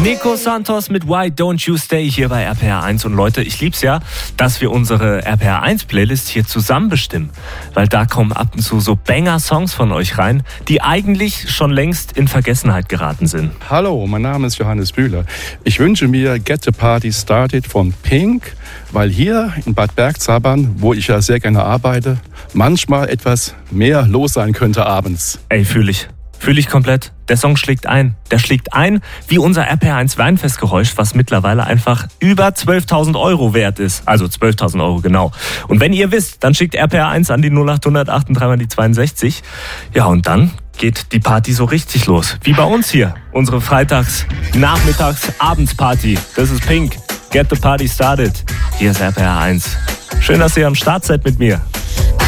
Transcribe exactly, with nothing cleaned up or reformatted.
Nico Santos mit Why Don't You Stay hier bei R P R eins. Und Leute, ich lieb's ja, dass wir unsere R P R eins Playlist hier zusammen bestimmen. Weil da kommen ab und zu so Banger-Songs von euch rein, die eigentlich schon längst in Vergessenheit geraten sind. Hallo, mein Name ist Johannes Bühler. Ich wünsche mir Get the Party Started von Pink, weil hier in Bad Bergzabern, wo ich ja sehr gerne arbeite, manchmal etwas mehr los sein könnte abends. Ey, fühle ich. Fühle ich komplett. Der Song schlägt ein. Der schlägt ein wie unser R P R eins Weinfestgeräusch, was mittlerweile einfach über zwölftausend Euro wert ist. Also zwölftausend Euro, genau. Und wenn ihr wisst, dann schickt R P R eins an die null acht hundert achtunddreißig mal die zweiundsechzig. Ja, und dann geht die Party so richtig los. Wie bei uns hier. Unsere Freitags-, Nachmittags-, Abendsparty. Das ist Pink. Get the Party Started. Hier ist R P R eins. Schön, dass ihr am Start seid mit mir.